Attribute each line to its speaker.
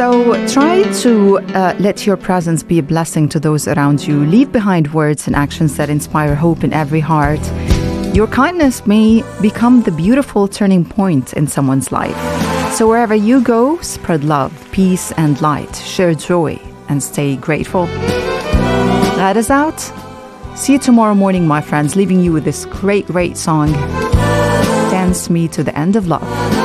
Speaker 1: So try to let your presence be a blessing to those around you. Leave behind words and actions that inspire hope in every heart. Your kindness may become the beautiful turning point in someone's life. So wherever you go, spread love, peace, and light. Share joy and stay grateful. That is out. See you tomorrow morning, my friends, leaving you with this great song, Dance Me to the End of Love.